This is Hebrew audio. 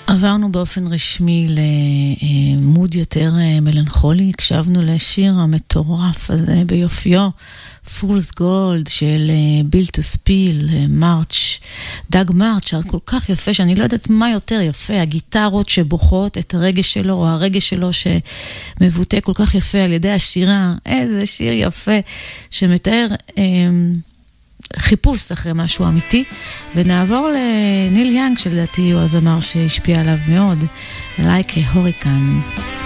עברנו באופן רשמי למוד יותר מלנכולי, הקשבנו לשיר המטורף הזה ביופיו, Fool's Gold של ביל טו ספיל, מרץ', דאג מרץ', כל כך יפה שאני לא יודעת מה יותר יפה, הגיטרות שבוכות את הרגש שלו, או הרגש שלו שמבוטא כל כך יפה על ידי השירה, איזה שיר יפה שמתאר חיפוש אחרי משהו אמיתי. ונעבור לניל יאנג שלדעתי הוא הזמר שהשפיע עליו מאוד, Like a Hurricane.